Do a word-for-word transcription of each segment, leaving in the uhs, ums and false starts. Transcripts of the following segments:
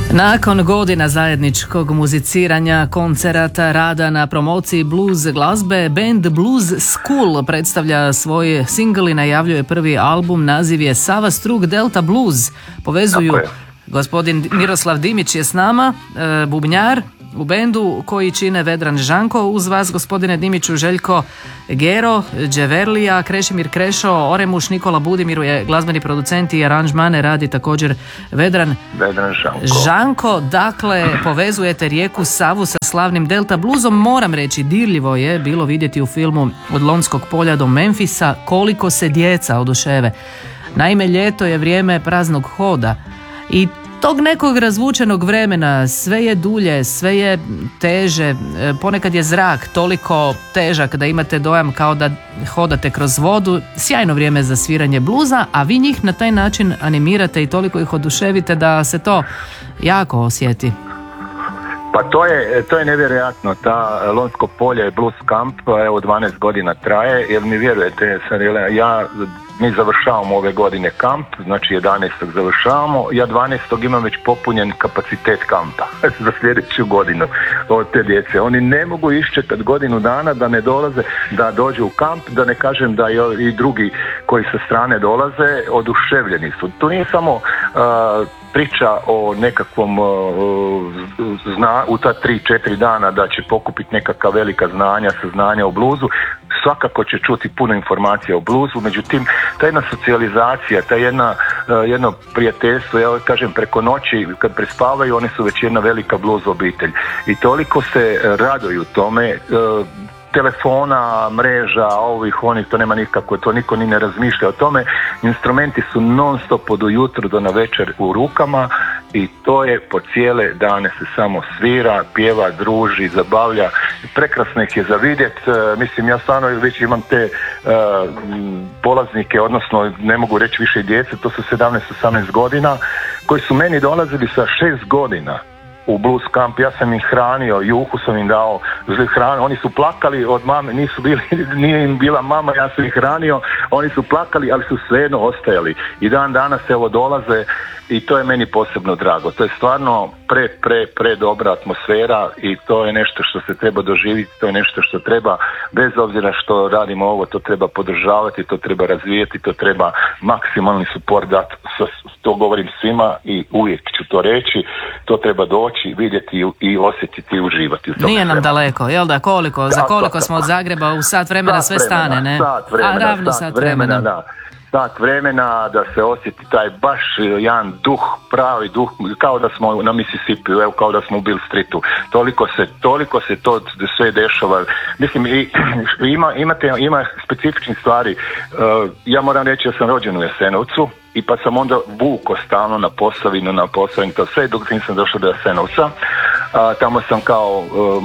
Nakon godina zajedničkog muziciranja, koncerata, rada na promociji blues glazbe, band Blues School predstavlja svoj singl i najavljuje prvi album. Naziv je Sava Strug Delta Blues. Povezuju gospodin Miroslav Dimić je s nama, e, bubnjar u bendu koji čine Vedran Žanko, uz vas gospodine Dimiću Željko Gero, Đeverlija, Krešimir Krešo, Oremuš, Nikola Budimir je glazbeni producent i aranžmane radi također Vedran, Vedran Žanko. Žanko, dakle povezujete rijeku Savu sa slavnim Delta bluzom. Moram reći, dirljivo je bilo vidjeti u filmu Od Lonskog polja do Memfisa koliko se djeca oduševe. Naime, ljeto je vrijeme praznog hoda i tog nekog razvučenog vremena, sve je dulje, sve je teže, ponekad je zrak toliko težak da imate dojam kao da hodate kroz vodu. Sjajno vrijeme za sviranje bluza, a vi njih na taj način animirate i toliko ih oduševite da se to jako osjeti. Pa to je, to je nevjerojatno, ta Lonsko polje Blues Camp, evo dvanaest godina traje, jer mi vjerujete, ja, mi završavamo ove godine kamp, znači jedanaestog završavamo, ja dvanaestog imam već popunjen kapacitet kampa za sljedeću godinu od te djece. Oni ne mogu iščekati godinu dana da ne dolaze, da dođu u kamp, da ne kažem da i drugi koji sa strane dolaze oduševljeni su. To nije samo uh, priča o nekakvom uh, zna, u ta tri, četiri dana da će pokupiti nekakva velika znanja, saznanja o bluzu. Svakako će čuti puno informacija o bluzu, međutim ta jedna socijalizacija, ta jedna, uh, jedno prijateljstvo, ja kažem preko noći kad prespavaju oni su već jedna velika bluz obitelj i toliko se raduju tome, uh, telefona, mreža, ovih, onih, to nema nikako, to niko ni ne razmišlja o tome. Instrumenti su non stop od ujutru do na večer u rukama i to je po cijele dane se samo svira, pjeva, druži, zabavlja. Prekrasno ih je za vidjet. Uh, mislim, ja stvarno već imam te uh, polaznike, odnosno ne mogu reći više djece, to su sedamnaest osamnaest godina, koji su meni dolazili sa šest godina u Blues Camp. Ja sam ih hranio, juhu sam im dao hranu, oni su plakali od mame, nisu bili, nije im bila mama, ja sam ih hranio, oni su plakali, ali su svejedno ostajali i dan danas evo dolaze i to je meni posebno drago. To je stvarno pre, pre, pre dobra atmosfera i to je nešto što se treba doživjeti, to je nešto što treba, bez obzira što radimo ovo, to treba podržavati, to treba razvijati, to treba maksimalni suport dati, to govorim svima i uvijek ću to reći, to treba doći, vidjeti i osjetiti i uživati. Nije nam daleko, jel da, koliko, da, za koliko smo od Zagreba u sat vremena sve stane, ne? Sat vremena, A ravno sat, sat vremena, vremena da. Sat vremena da se osjeti taj baš jedan duh, pravi duh, kao da smo na Mississippiju, evo kao da smo u Beale Streetu. Toliko se, toliko se to sve dešava. Mislim, i, ima, imate, ima specifičnih stvari. Uh, ja moram reći da sam rođen u Jasenovcu i pa sam onda vuko stalno na Posavinu, na Posavinu, to sve dok nisam došao do Jasenovca. Uh, tamo sam kao uh,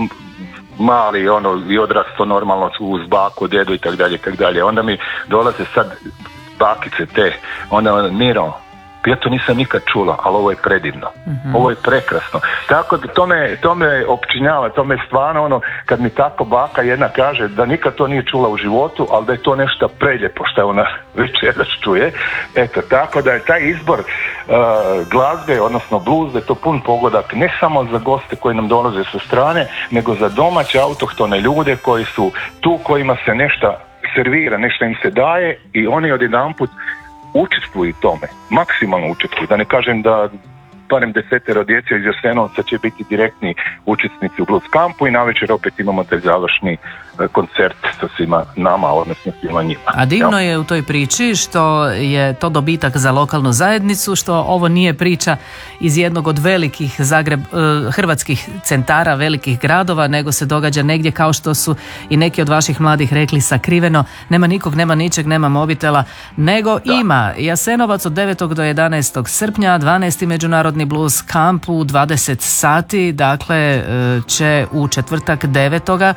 mali, ono, i odrasto normalno uz baku, dedu i tak dalje, tak dalje. Onda mi dolaze sad bakice te, onda Miro, ja to nisam nikad čula, ali ovo je predivno, mm-hmm. ovo je prekrasno. Tako da to me, to me opčinjava, to me stvarno ono, kad mi tako baka jedna kaže da nikad to nije čula u životu, ali da je to nešto preljepo što ona večeras čuje. Eto, tako da je taj izbor uh, glazbe, odnosno blues, da je to pun pogodak ne samo za goste koji nam dolaze sa strane, nego za domaće autohtone ljude koji su tu, kojima se nešto servira, nešto im se daje i oni odjedanput učestvuju u tome, maksimalno učestvuju, da ne kažem da barem desetero djece iz Jasenovca će biti direktni učesnici u Blues Campu i navečer opet imamo taj završni koncert sa svima nama, odnosno svima njima. A divno je u toj priči što je to dobitak za lokalnu zajednicu, što ovo nije priča iz jednog od velikih Zagreb, hrvatskih centara, velikih gradova, nego se događa negdje kao što su i neki od vaših mladih rekli, sakriveno, nema nikog, nema ničeg, nema mobitela, nego da. Ima Jasenovac od devetog do jedanaestog srpnja, dvanaesti međunarodni Blues Camp u dvadeset sati, dakle će u četvrtak devetoga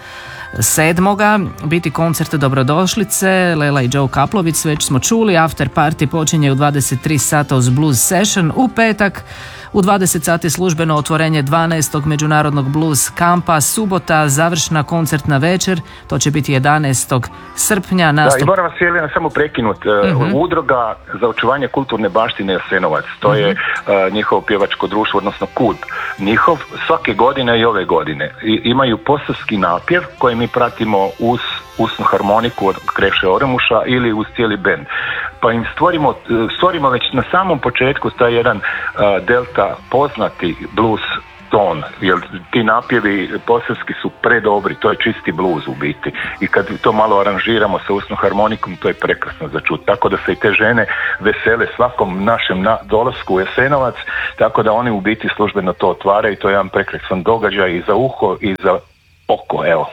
sedmoga biti koncert dobrodošlice, Lela i Joe Kaplović, već smo čuli, after party počinje u dvadeset tri sata uz Blues Session, u petak u dvadeset sati službeno otvorenje dvanaestog međunarodnog blues kampa, subota završna koncertna večer, to će biti jedanaestog srpnja. Nastup... Da, i moram vas Jelena samo prekinut, uh-huh. Udruga za očuvanje kulturne baštine Jasenovac, to uh-huh. je uh, njihov pjevačko društvo, odnosno kud njihov, svake godine i ove godine I, imaju posavski napjev koji mi pratimo uz usnu harmoniku od Kreše Oremuša ili uz cijeli bend. Pa im stvorimo, stvorimo već na samom početku taj jedan uh, delta poznati blues ton, jer ti napjevi posavski su predobri, to je čisti bluz u biti i kad to malo aranžiramo sa usnom harmonikom, to je prekrasno za čut, tako da se i te žene vesele svakom našem na, dolasku u Jasenovac, tako da oni u biti službeno to otvaraju, to je jedan prekrasan događaj i za uho i za oko, evo.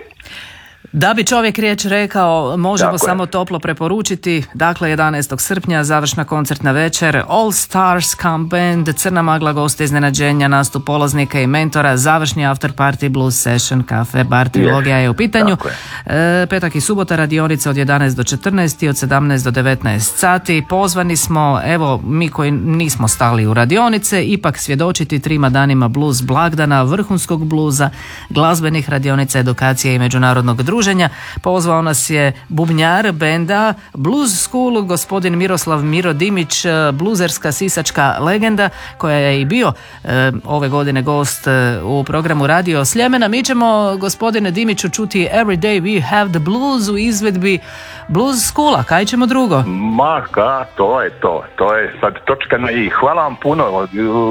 Da bi čovjek riječ rekao, možemo Tako samo je. toplo preporučiti, dakle jedanaestog srpnja završna koncertna večer, All Stars Camp Band, Crna magla, goste iznenađenja, nastup polaznika i mentora, završni after party, blues session, kafe, bar, trilogija je u pitanju. E, petak i subota radionica od jedanaest do četrnaest i od sedamnaest do devetnaest sati. Pozvani smo, evo mi koji nismo stali u radionice, ipak svjedočiti trima danima blues blagdana, vrhunskog bluza, glazbenih radionica, edukacije i međunarodnog druženja. Pozvao nas je bubnjar benda Blues School, gospodin Miroslav Miro Dimić, bluzerska sisačka legenda koja je i bio e, ove godine gost e, u programu Radio Sljemena. Mi ćemo, gospodine Dimiću, čuti Every Day We Have the Blues u izvedbi Blues Schoola. Kaj ćemo drugo? Ma, ka, to je to. To je sad točka na i. Hvala vam puno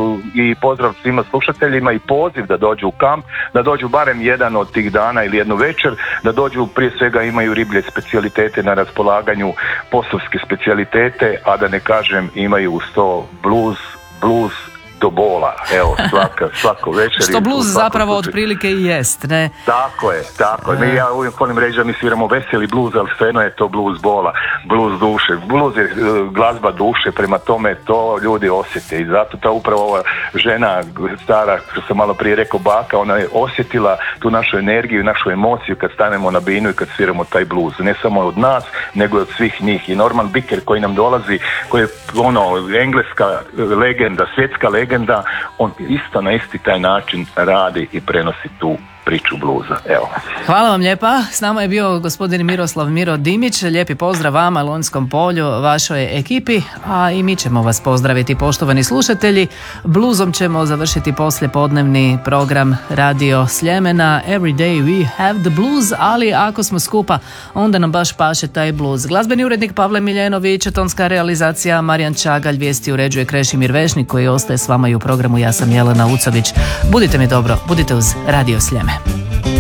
i pozdrav svima slušateljima i poziv da dođu u kamp, da dođu barem jedan od tih dana ili jednu večer, da dođu, prije svega imaju riblje specijalitete na raspolaganju, posavske specijalitete, a da ne kažem imaju uz to blues, blues do bola, evo, svaka, svako večer. Što blues zapravo otprilike i jest, ne? Tako je, tako je. Mi, ja uvijek volim reći da mi sviramo veseli blues, ali svejedno je to blues bola, blues duše. Blues je glazba duše, prema tome to ljudi osjete i zato ta upravo ova žena stara, što sam malo prije rekao, baka, ona je osjetila tu našu energiju i našu emociju kad stanemo na binu i kad sviramo taj blues. Ne samo od nas, nego i od svih njih. I Norman Bicker koji nam dolazi, koji je ono, engleska legenda, svjetska legenda, on isto na isti taj način radi i prenosi tu priču bluza. Evo. Hvala vam lijepa. S nama je bio gospodin Miroslav Miro Dimić. Lijepi pozdrav vama, Lonjskom polju, vašoj ekipi, a i mi ćemo vas pozdraviti, poštovani slušatelji. Bluzom ćemo završiti poslijepodnevni program Radio Sljemena. Every day we have the blues, ali ako smo skupa, onda nam baš paše taj bluz. Glazbeni urednik Pavle Miljenović, tonska realizacija Marijan Čagalj, vijesti uređuje Krešimir Vešnik koji ostaje s vama i u programu. Ja sam Jelena Ucović. Budite mi dobro, budite uz Radio Sljeme.